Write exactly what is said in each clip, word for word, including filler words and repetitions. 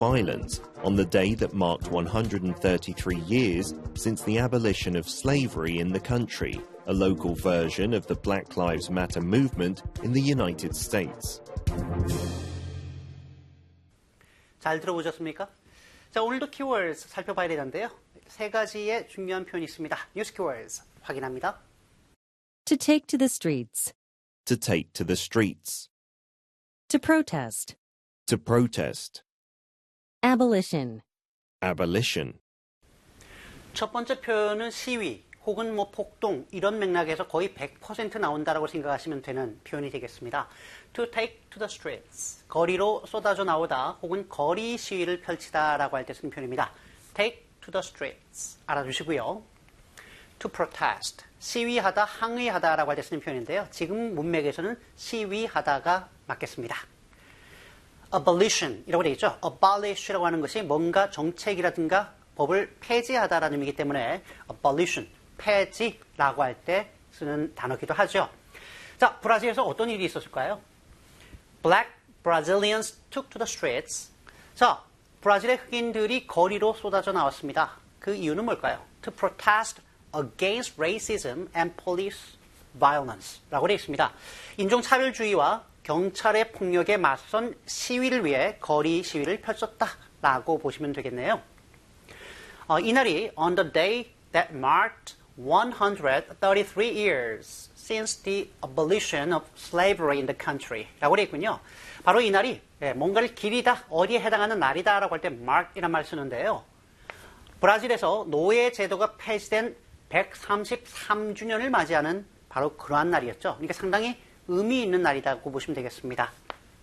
violence on the day that marked one hundred thirty-three years since the abolition of slavery in the country, a local version of the Black Lives Matter movement in the United States. 잘 들어보셨습니까? 자, 오늘도 키워드스 살펴봐야 되는데요. 세 가지의 중요한 표현이 있습니다. 뉴스 키워드스 확인합니다. To take to the streets. To take to the streets. To protest. To protest. Abolition. Abolition. 첫 번째 표현은 시위 혹은 뭐 폭동 이런 맥락에서 거의 백 퍼센트 나온다라고 생각하시면 되는 표현이 되겠습니다. To take to the streets. 거리로 쏟아져 나오다 혹은 거리 시위를 펼치다라고 할 때 쓰는 표현입니다. Take to the streets. 알아두시고요. To protest. 시위하다, 항의하다라고 할 때 쓰는 표현인데요. 지금 문맥에서는 시위하다가 맞겠습니다. Abolition이라고 되어 있죠. Abolish라고 하는 것이 뭔가 정책이라든가 법을 폐지하다라는 의미이기 때문에 abolition, 폐지라고 할 때 쓰는 단어기도 하죠. 자, 브라질에서 어떤 일이 있었을까요? Black Brazilians took to the streets. 자, 브라질의 흑인들이 거리로 쏟아져 나왔습니다. 그 이유는 뭘까요? To protest against racism and police violence라고 되어 있습니다. 인종차별주의와 경찰의 폭력에 맞선 시위를 위해 거리 시위를 펼쳤다라고 보시면 되겠네요. 어, 이날이 on the day that marked one hundred thirty-three years since the abolition of slavery in the country 라고 되어 있군요. 바로 이날이 예, 뭔가를 기리다, 어디에 해당하는 날이다 라고 할 때 mark이란 말 쓰는데요. 브라질에서 노예 제도가 폐지된 백삼십삼 주년을 맞이하는 바로 그러한 날이었죠. 그러니까 상당히 의미 있는 날이라고 보시면 되겠습니다.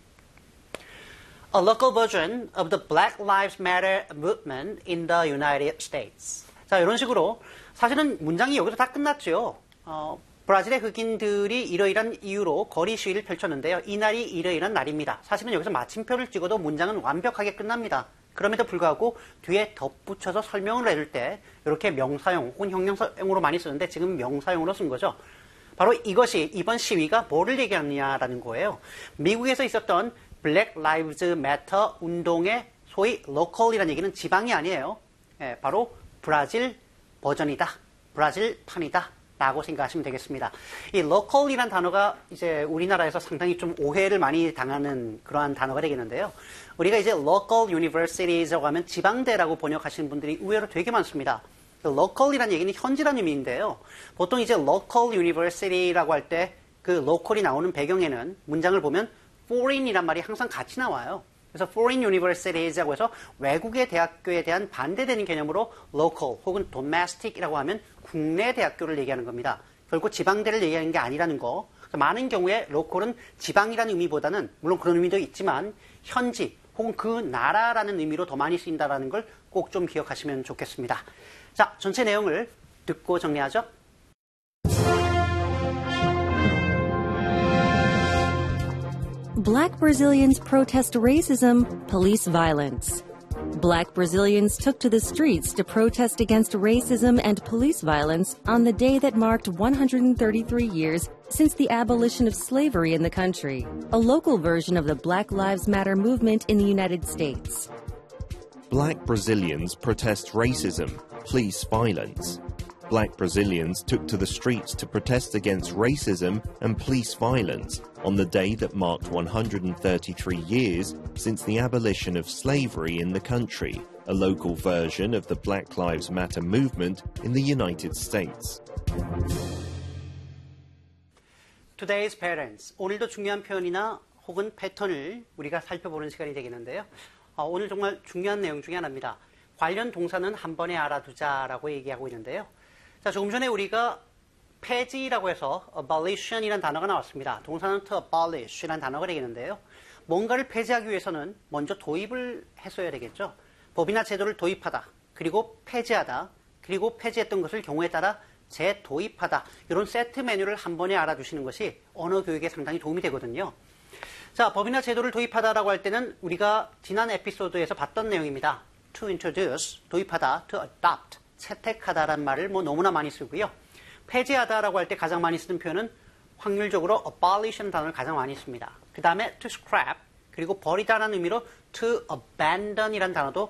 A local version of the Black Lives Matter movement in the United States. 자, 이런 식으로 사실은 문장이 여기서 다 끝났죠. 어, 브라질의 흑인들이 이러이러한 이유로 거리 시위를 펼쳤는데요. 이날이 이러이러한 날입니다. 사실은 여기서 마침표를 찍어도 문장은 완벽하게 끝납니다. 그럼에도 불구하고 뒤에 덧붙여서 설명을 해줄 때 이렇게 명사용 혹은 형용사용으로 많이 쓰는데 지금 명사용으로 쓴 거죠. 바로 이것이 이번 시위가 뭐를 얘기하느냐라는 거예요. 미국에서 있었던 Black Lives Matter 운동의 소위 로컬이라는 얘기는 지방이 아니에요. 예, 바로 브라질 버전이다. 브라질 판이다. 라고 생각하시면 되겠습니다. 이 로컬이라는 단어가 이제 우리나라에서 상당히 좀 오해를 많이 당하는 그러한 단어가 되겠는데요. 우리가 이제 local universities라고 하면 지방대라고 번역하시는 분들이 의외로 되게 많습니다. local이라는 얘기는 현지라는 의미인데요. 보통 이제 local university라고 할 때 그 local이 나오는 배경에는 문장을 보면 foreign이란 말이 항상 같이 나와요. 그래서 foreign universities라고 해서 외국의 대학교에 대한 반대되는 개념으로 local 혹은 domestic이라고 하면 국내 대학교를 얘기하는 겁니다. 결국 지방대를 얘기하는 게 아니라는 거. 많은 경우에 local은 지방이라는 의미보다는 물론 그런 의미도 있지만 현지 혹은 그 나라라는 의미로 더 많이 쓰인다는 걸 꼭 좀 기억하시면 좋겠습니다. 자, 전체 내용을 듣고 정리하죠. Black Brazilians protest racism, police violence. Black Brazilians took to the streets to protest against racism and police violence on the day that marked one hundred thirty-three years since the abolition of slavery in the country, a local version of the Black Lives Matter movement in the United States. Black Brazilians protest racism, police violence. Black Brazilians took to the streets to protest against racism and police violence on the day that marked one hundred thirty-three years since the abolition of slavery in the country, a local version of the Black Lives Matter movement in the United States. Today's parents. 오늘도 중요한 표현이나 혹은 패턴을 우리가 살펴보는 시간이 되겠는데요. 어, 오늘 정말 중요한 내용 중에 하나입니다. 관련 동사는 한 번에 알아두자라고 얘기하고 있는데요. 자, 조금 전에 우리가 폐지라고 해서 abolition이라는 단어가 나왔습니다. 동사는 to abolish이라는 단어가 되겠는데요. 뭔가를 폐지하기 위해서는 먼저 도입을 했어야 되겠죠. 법이나 제도를 도입하다, 그리고 폐지하다, 그리고 폐지했던 것을 경우에 따라 재도입하다. 이런 세트 메뉴를 한 번에 알아두시는 것이 언어 교육에 상당히 도움이 되거든요. 자, 법이나 제도를 도입하다라고 할 때는 우리가 지난 에피소드에서 봤던 내용입니다. to introduce, 도입하다, to adopt, 채택하다라는 말을 뭐 너무나 많이 쓰고요. 폐지하다라고 할 때 가장 많이 쓰는 표현은 확률적으로 abolish는 단어를 가장 많이 씁니다. 그 다음에 to scrap, 그리고 버리다라는 의미로 to abandon이라는 단어도